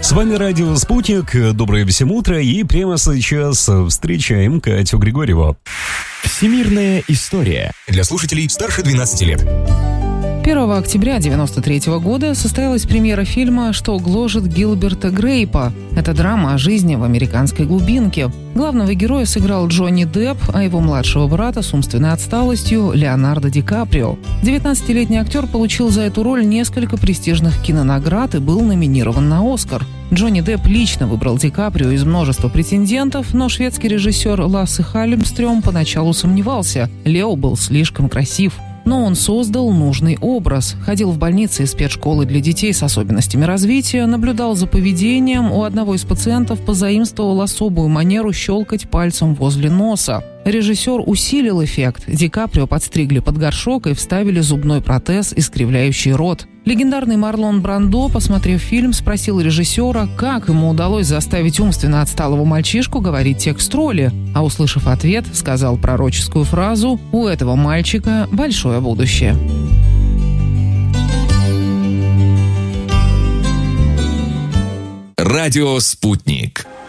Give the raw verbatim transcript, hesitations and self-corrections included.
С вами радио «Спутник». Доброе всем утро. И прямо сейчас встречаем Катю Григорьеву. Всемирная история для слушателей старше двенадцати лет. первого октября девяносто третьего года состоялась премьера фильма «Что гложет Гилберта Грейпа». Это драма о жизни в американской глубинке. Главного героя сыграл Джонни Депп, а его младшего брата с умственной отсталостью Леонардо Ди Каприо. девятнадцатилетний актер получил за эту роль несколько престижных кинонаград и был номинирован на «Оскар». Джонни Депп лично выбрал Ди Каприо из множества претендентов, но шведский режиссер Лассе Халльмстрём поначалу сомневался. Лео был слишком красив. Но он создал нужный образ. Ходил в больницы и спецшколы для детей с особенностями развития, наблюдал за поведением. У одного из пациентов позаимствовал особую манеру щелкать пальцем возле носа. Режиссер усилил эффект. Ди Каприо подстригли под горшок и вставили зубной протез, искривляющий рот. Легендарный Марлон Брандо, посмотрев фильм, спросил режиссера, как ему удалось заставить умственно отсталого мальчишку говорить текст роли. А услышав ответ, сказал пророческую фразу «У этого мальчика большое будущее». Радио «Спутник».